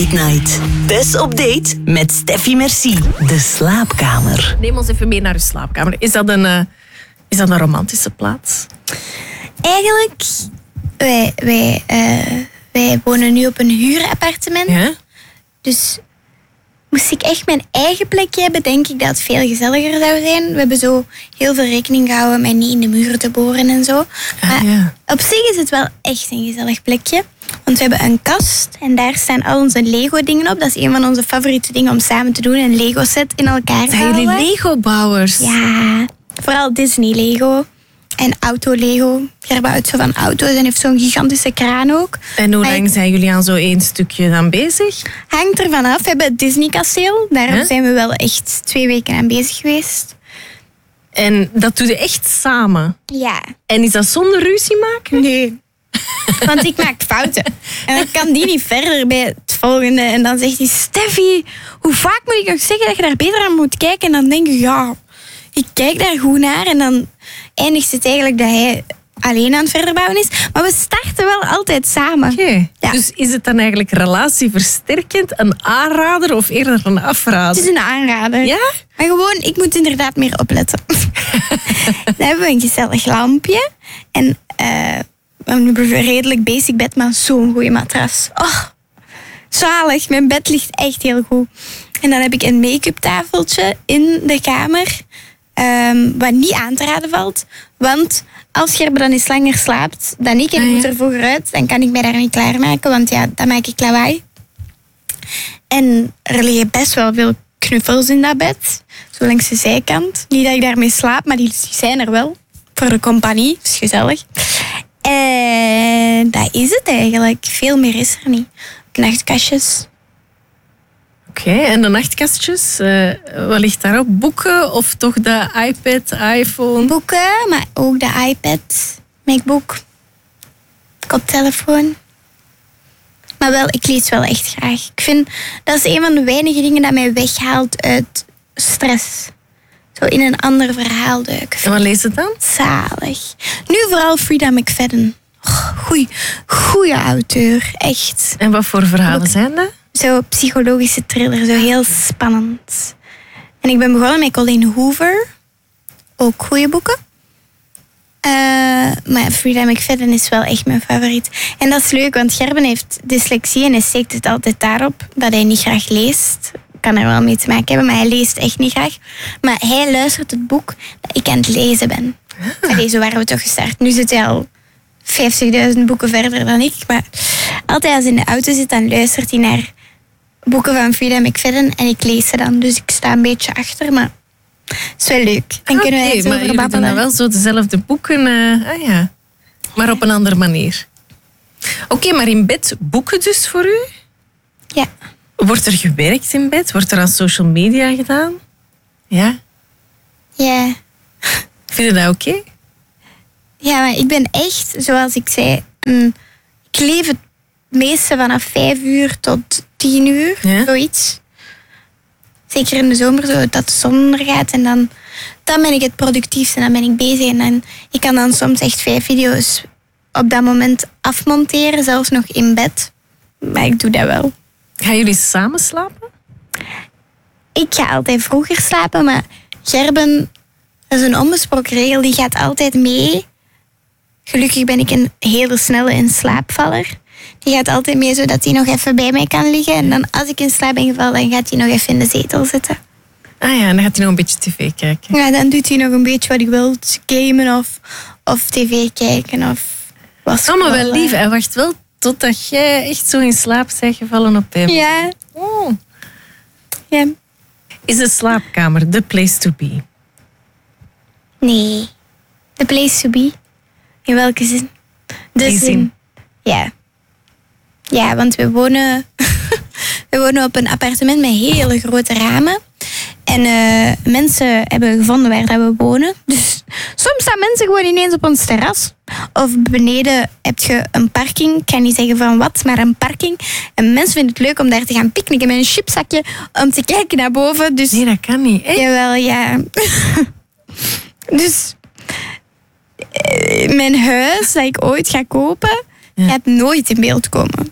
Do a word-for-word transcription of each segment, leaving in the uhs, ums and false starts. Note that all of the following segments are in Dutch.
Late Night. Tess op date met Steffi Merci. De slaapkamer. Neem ons even mee naar uw slaapkamer. Is dat een, uh, is dat een romantische plaats? Eigenlijk, wij, wij, uh, wij wonen nu op een huurappartement. Ja? Dus moest ik echt mijn eigen plekje hebben, denk ik dat het veel gezelliger zou zijn. We hebben zo heel veel rekening gehouden met niet in de muren te boren en zo. Ah, maar ja. op zich is het wel echt een gezellig plekje. Want we hebben een kast en daar staan al onze Lego-dingen op. Dat is een van onze favoriete dingen om samen te doen. Een Lego-set in elkaar Zijn houden. jullie Lego-bouwers? Ja, vooral Disney-Lego. En auto-Lego. Gerba houdt zo van auto's en heeft zo'n gigantische kraan ook. En hoe Maar lang zijn jullie aan zo één stukje dan bezig? hangt ervan af. We hebben het Disney-kasteel. Daar Huh? zijn we wel echt twee weken aan bezig geweest. En dat doe je echt samen? Ja. En is dat zonder ruzie maken? Nee. Want ik maak fouten. En dan kan die niet verder bij het volgende. En dan zegt hij, Steffi, hoe vaak moet ik nog zeggen dat je daar beter aan moet kijken? En dan denk ik, ja, ik kijk daar goed naar. En dan eindigt het eigenlijk dat hij alleen aan het verder bouwen is. Maar we starten wel altijd samen. Oké. Ja. Dus is het dan eigenlijk relatieversterkend, een aanrader of eerder een afrader? Het is een aanrader. Ja? Maar gewoon, ik moet inderdaad meer opletten. Dan hebben we een gezellig lampje. En uh, een redelijk basic bed, maar zo'n goede matras. Oh, zalig. Mijn bed ligt echt heel goed. En dan heb ik een make-up tafeltje in de kamer. Um, wat niet aan te raden valt. Want als Gerbe dan eens langer slaapt dan ik en ik Ah, ja. moet er vroeger uit, dan kan ik mij daar niet klaarmaken. Want ja, dan maak ik lawaai. En er liggen best wel veel knuffels in dat bed. Zo langs de zijkant. Niet dat ik daarmee slaap, maar die zijn er wel. Voor de compagnie. Dat is gezellig. En dat is het eigenlijk. Veel meer is er niet. Nachtkastjes. Oké, en de nachtkastjes, uh, wat ligt daarop? Boeken of toch de iPad, iPhone? Boeken, maar ook de iPad, MacBook, koptelefoon. Maar wel, ik lees wel echt graag. Ik vind, dat is een van de weinige dingen dat mij weghaalt uit stress. Zo in een ander verhaal duiken. En wat lees je dan? Zalig. Nu vooral Frida McFadden. Oh, goeie, goeie auteur, echt. En wat voor verhalen zijn dat? Zo psychologische thriller, zo heel spannend. En ik ben begonnen met Colleen Hoover. Ook goede boeken. Uh, maar Frida McFadden is wel echt mijn favoriet. En dat is leuk, want Gerben heeft dyslexie en hij steekt het altijd daarop dat hij niet graag leest. Kan er wel mee te maken hebben, maar hij leest echt niet graag. Maar hij luistert het boek dat ik aan het lezen ben. Ah. Allee, zo waren we toch gestart. Nu zit hij al vijftigduizend boeken verder dan ik. Maar altijd als hij in de auto zit, dan luistert hij naar boeken van Frida McFadden en ik lees ze dan. Dus ik sta een beetje achter, maar het is wel leuk. Dan Ah, kunnen wij oké, het maar over jullie doen babbelen. dan wel zo dezelfde boeken, uh, ah ja, maar op een andere manier. Oké, okay, maar in bed boeken dus voor u? Ja. Wordt er gewerkt in bed? Wordt er aan social media gedaan? Ja? Ja. Vind je dat oké? Okay? Ja, maar ik ben echt, zoals ik zei, mm, ik leef het meeste vanaf vijf uur tot tien uur, ja? zoiets. Zeker in de zomer, zo, dat de zon ondergaat en dan, dan ben ik het productiefst en dan ben ik bezig. En dan, ik kan dan soms echt vijf video's op dat moment afmonteren, zelfs nog in bed. Maar ik doe dat wel. Gaan jullie samen slapen? Ik ga altijd vroeger slapen, maar Gerben, dat is een onbesproken regel, die gaat altijd mee. Gelukkig ben ik een hele snelle inslaapvaller. Die gaat altijd mee, zodat hij nog even bij mij kan liggen. En dan als ik in slaap ben gevallen, dan gaat hij nog even in de zetel zitten. Ah ja, en dan gaat hij nog een beetje tv kijken. Ja, dan doet hij nog een beetje wat ik wil. Gamen of, of tv kijken of wat. Allemaal wel lief. Hij wacht wel totdat jij echt zo in slaap bent gevallen op hem. Ja. Oh. Ja. Is de slaapkamer the place to be? Nee. The place to be? In welke zin? De Die zin. zin. Ja. Ja, want we wonen, we wonen op een appartement met hele grote ramen. En uh, mensen hebben gevonden waar dat we wonen. Dus soms staan mensen gewoon ineens op ons terras. Of beneden heb je een parking. Ik kan niet zeggen van wat, maar een parking. En mensen vinden het leuk om daar te gaan picknicken met een chipzakje. Om te kijken naar boven. Dus, Nee, dat kan niet. Echt? jawel, ja. Dus uh, mijn huis dat ik ooit ga kopen, Ja. gaat nooit in beeld komen.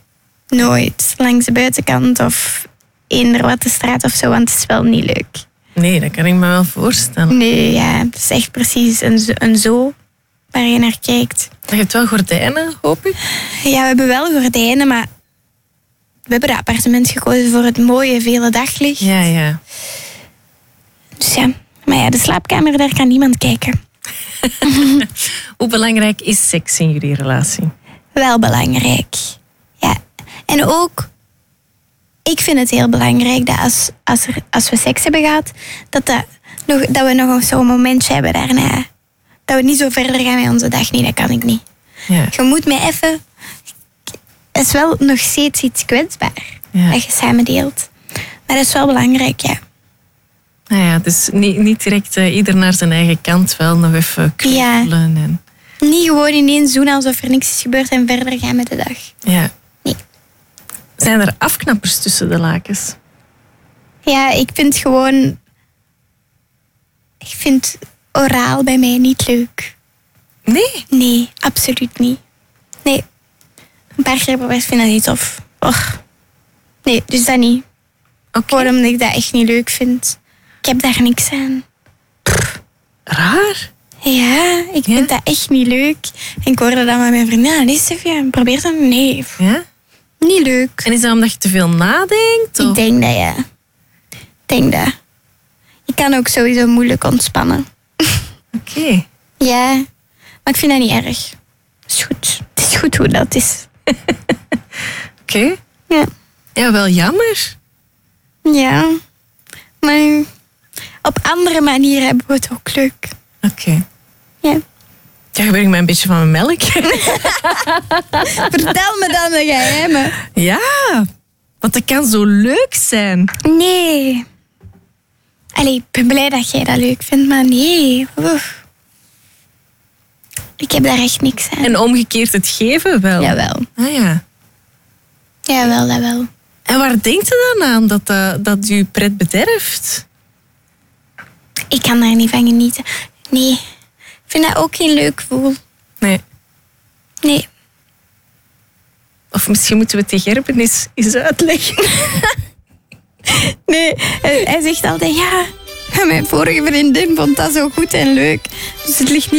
Nooit. Langs de buitenkant of eender wat de straat of zo, want het is wel niet leuk. Nee, dat kan ik me wel voorstellen. Nee, ja, het is echt precies een, zo- een zoo waar je naar kijkt. Je hebt wel gordijnen, hoop ik. Ja, we hebben wel gordijnen, maar we hebben dat appartement gekozen voor het mooie, vele daglicht. Ja, ja. Dus ja, maar ja, de slaapkamer, daar kan niemand kijken. Hoe belangrijk is seks in jullie relatie? Wel belangrijk. Ja. En ook, ik vind het heel belangrijk dat als, als, er, als we seks hebben gehad, dat, dat, nog, dat we nog zo'n momentje hebben daarna. Dat we niet zo verder gaan met onze dag. Nee, dat kan ik niet. Ja. Je moet mij even... Het is wel nog steeds iets kwetsbaar. Ja. Dat je samen deelt. Maar dat is wel belangrijk, ja. Nou ja, dus niet, niet direct uh, ieder naar zijn eigen kant, wel nog even knuffelen. En, Niet gewoon ineens doen alsof er niks is gebeurd en verder gaan met de dag. ja. Nee. Zijn er afknappers tussen de lakens? Ja, ik vind gewoon... Ik vind oraal bij mij niet leuk. Nee. Nee, absoluut niet. Nee. Een paar keer per vind ik dat niet tof. Och. Nee, dus dat niet. Oké. Gewoon omdat ik dat echt niet leuk vind. Ik heb daar niks aan. Raar. Ja, ik Ja? vind dat echt niet leuk. En ik hoorde dat met mijn vriendin. Ja, nee, Stefia, probeer dat. Nee, pff, Ja? niet leuk. En is dat omdat je te veel nadenkt? Ik Of? denk dat, ja. Ik denk dat. Ik kan ook sowieso moeilijk ontspannen. Oké. Ja, maar ik vind dat niet erg. Het is goed. Het is goed hoe dat is. Oké. Ja. Ja, wel jammer. Ja. Maar op andere manieren hebben we het ook leuk. Oké. Ja. Ja, gebruik ik mij een beetje van mijn melk. Vertel me dan de geheimen. Ja, want dat kan zo leuk zijn. Nee. Allee, ik ben blij dat jij dat leuk vindt, maar nee. Oef. Ik heb daar echt niks aan. En omgekeerd het geven wel. Jawel. Ah ja. Jawel, dat wel. En waar denkt je dan aan dat dat, dat je pret bederft? Ik kan daar niet van genieten. Nee. Ik vind dat ook geen leuk gevoel. Nee. Nee. Of misschien moeten we het tegen Gerben eens, eens uitleggen. Nee, hij, hij zegt altijd ja. Mijn vorige vriendin vond dat zo goed en leuk. Dus het ligt niet